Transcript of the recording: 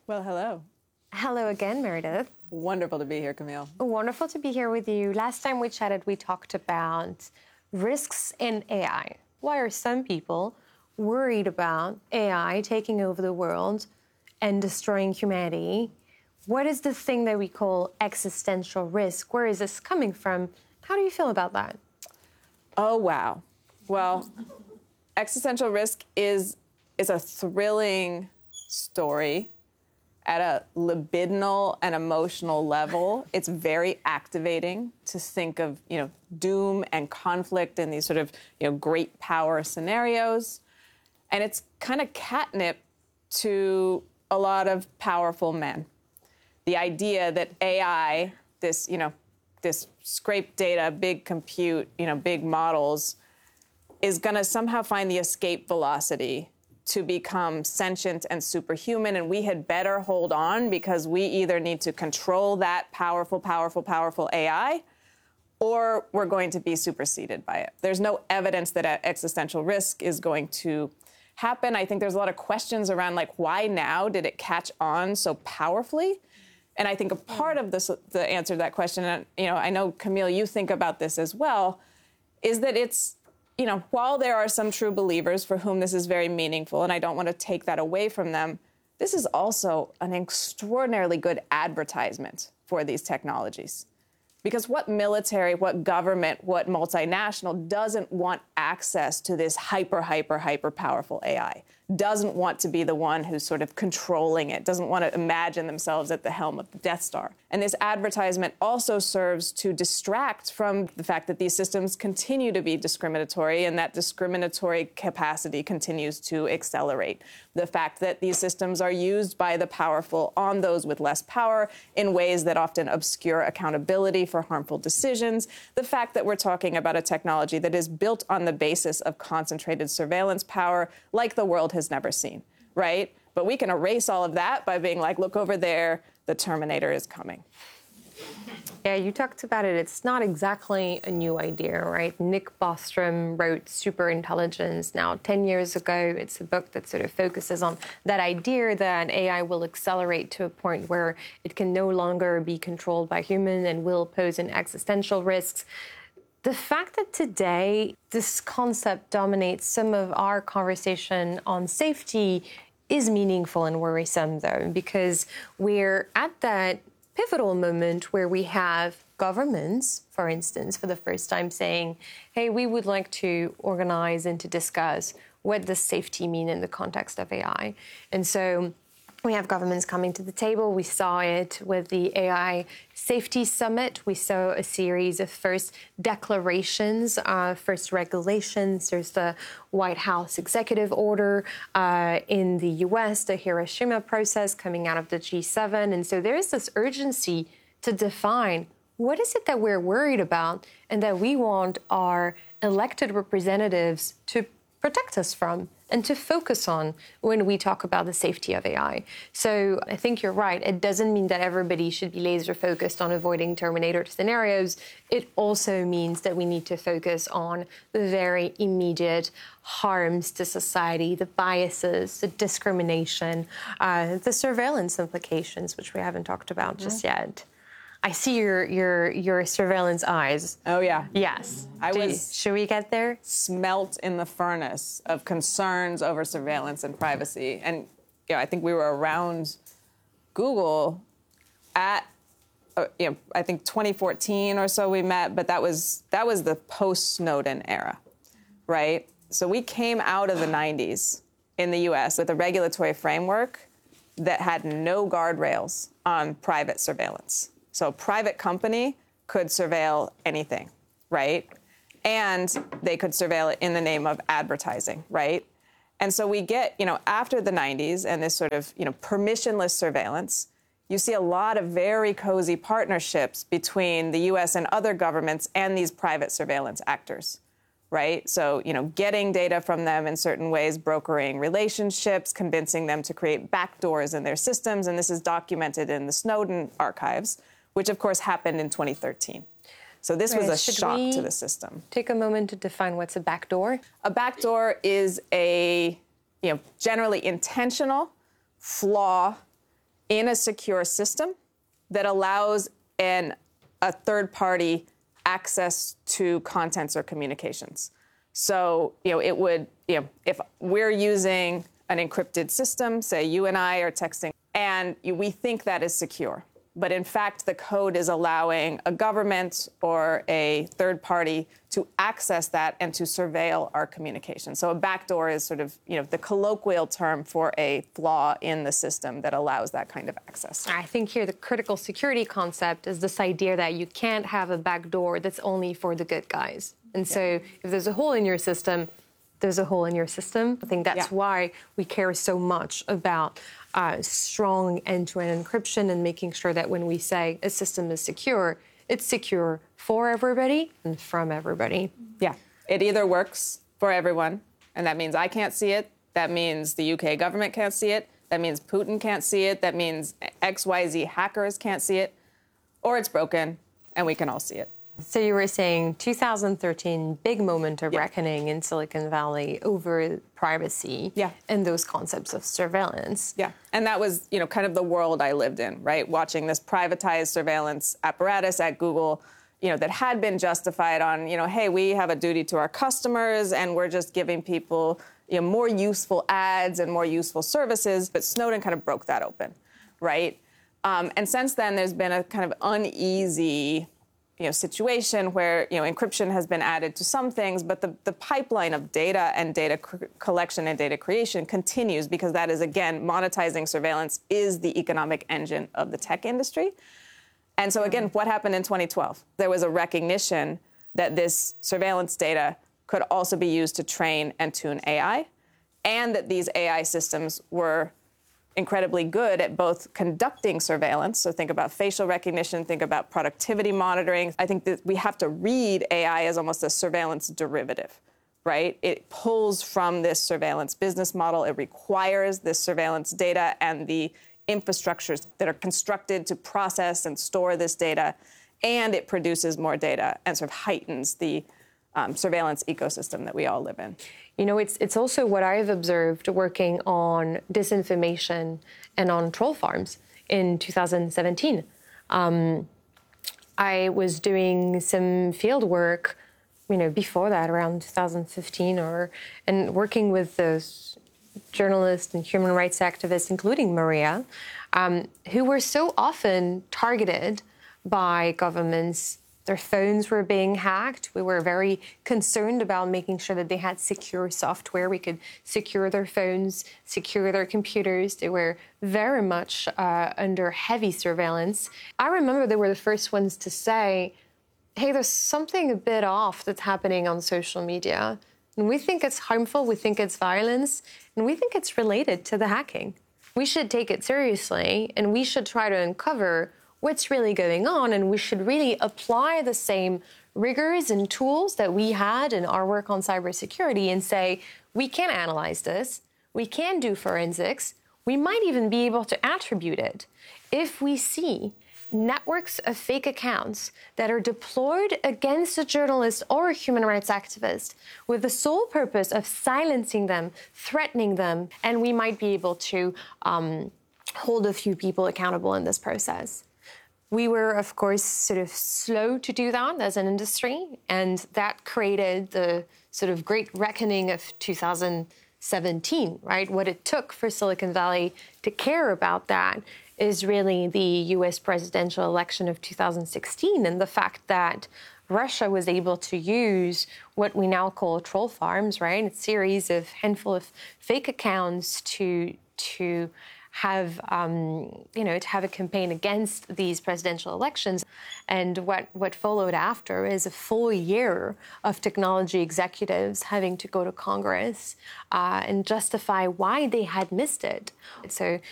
Well, hello. Hello again, Meredith. Wonderful to be here, Camille. Wonderful to be here with you. Last time we chatted, we talked about risks in AI. Why are some people worried about AI taking over the world and destroying humanity? What is the thing that we call existential risk? Where is this coming from? How do you feel about that? Oh, wow. Well, existential risk is a thrilling story at a libidinal and emotional level. It's very activating to think of, doom and conflict in these sort of, great power scenarios. And it's kind of catnip to a lot of powerful men. The idea that AI, this scraped data, big compute, big models, is going to somehow find the escape velocity to become sentient and superhuman, and we had better hold on because we either need to control that powerful AI, or we're going to be superseded by it. There's no evidence that existential risk is going to happen. I think there's a lot of questions around, why now did it catch on so powerfully? And I think a part of the answer to that question, and I know, Camille, you think about this as well, is that it's, while there are some true believers for whom this is very meaningful, and I don't want to take that away from them, this is also an extraordinarily good advertisement for these technologies. Because what military, what government, what multinational doesn't want access to this hyper powerful AI? Doesn't want to be the one who's sort of controlling it, doesn't want to imagine themselves at the helm of the Death Star. And this advertisement also serves to distract from the fact that these systems continue to be discriminatory, and that discriminatory capacity continues to accelerate. The fact that these systems are used by the powerful on those with less power in ways that often obscure accountability for harmful decisions. The fact that we're talking about a technology that is built on the basis of concentrated surveillance power like the world has never seen, right? But we can erase all of that by being like, look over there, the Terminator is coming. Yeah, you talked about it. It's not exactly a new idea, right? Nick Bostrom wrote Superintelligence now 10 years ago. It's a book that sort of focuses on that idea that AI will accelerate to a point where it can no longer be controlled by humans and will pose an existential risks. The fact that today this concept dominates some of our conversation on safety is meaningful and worrisome, though, because we're at that pivotal moment where we have governments, for instance, for the first time saying, hey, we would like to organize and to discuss what does safety mean in the context of AI. And so we have governments coming to the table. We saw it with the AI Safety Summit. We saw a series of first declarations, first regulations. There's the White House executive order in the U.S., the Hiroshima process coming out of the G7. And so there is this urgency to define what is it that we're worried about and that we want our elected representatives to protect us from and to focus on when we talk about the safety of AI. So I think you're right. It doesn't mean that everybody should be laser focused on avoiding Terminator scenarios. It also means that we need to focus on the very immediate harms to society, the biases, the discrimination, the surveillance implications, which we haven't talked about just yet. I see your surveillance eyes. Oh, yeah. Yes. Should we get there? Smelt in the furnace of concerns over surveillance and privacy. And I think we were around Google at, I think 2014 or so we met, but that was the post-Snowden era, right? So we came out of the 90s in the U.S. with a regulatory framework that had no guardrails on private surveillance. So a private company could surveil anything, right? And they could surveil it in the name of advertising, right? And so we get, after the 90s and this sort of, permissionless surveillance, you see a lot of very cozy partnerships between the U.S. and other governments and these private surveillance actors, right? So, getting data from them in certain ways, brokering relationships, convincing them to create backdoors in their systems. And this is documented in the Snowden archives, which, of course, happened in 2013. So this was a shock to the system. Take a moment to define what's a backdoor. A backdoor is a, generally intentional flaw in a secure system that allows a third party access to contents or communications. So, it would, if we're using an encrypted system, say you and I are texting, and we think that is secure. But in fact, the code is allowing a government or a third party to access that and to surveil our communication. So a backdoor is sort of, the colloquial term for a flaw in the system that allows that kind of access. I think here the critical security concept is this idea that you can't have a backdoor that's only for the good guys. And so if there's a hole in your system, there's a hole in your system. I think that's why we care so much about strong end-to-end encryption and making sure that when we say a system is secure, it's secure for everybody and from everybody. Yeah, it either works for everyone, and that means I can't see it. That means the UK government can't see it. That means Putin can't see it. That means XYZ hackers can't see it. Or it's broken, and we can all see it. So you were saying 2013, big moment of reckoning in Silicon Valley over privacy and those concepts of surveillance. Yeah, and that was, kind of the world I lived in, right? Watching this privatized surveillance apparatus at Google, that had been justified on, hey, we have a duty to our customers and we're just giving people, more useful ads and more useful services. But Snowden kind of broke that open, right? And since then, there's been a kind of uneasy situation where, encryption has been added to some things, but the pipeline of data and data collection and data creation continues because that is, again, monetizing surveillance is the economic engine of the tech industry. And so, again, what happened in 2012? There was a recognition that this surveillance data could also be used to train and tune AI, and that these AI systems were incredibly good at both conducting surveillance. So think about facial recognition, think about productivity monitoring. I think that we have to read AI as almost a surveillance derivative, right? It pulls from this surveillance business model. It requires this surveillance data and the infrastructures that are constructed to process and store this data. And it produces more data and sort of heightens the surveillance ecosystem that we all live in. It's also what I've observed working on disinformation and on troll farms in 2017. I was doing some field work, before that, around 2015, and working with those journalists and human rights activists, including Maria, who were so often targeted by governments. Their phones were being hacked. We were very concerned about making sure that they had secure software. We could secure their phones, secure their computers. They were very much under heavy surveillance. I remember they were the first ones to say, hey, there's something a bit off that's happening on social media. And we think it's harmful, we think it's violence, and we think it's related to the hacking. We should take it seriously, and we should try to uncover what's really going on, and we should really apply the same rigors and tools that we had in our work on cybersecurity and say, we can analyze this, we can do forensics, we might even be able to attribute it. If we see networks of fake accounts that are deployed against a journalist or a human rights activist with the sole purpose of silencing them, threatening them, and we might be able to hold a few people accountable in this process. We were, of course, sort of slow to do that as an industry, and that created the sort of great reckoning of 2017, right? What it took for Silicon Valley to care about that is really the US presidential election of 2016 and the fact that Russia was able to use what we now call troll farms, right? A series of handful of fake accounts to have, to have a campaign against these presidential elections. And what followed after is a full year of technology executives having to go to Congress and justify why they had missed it. So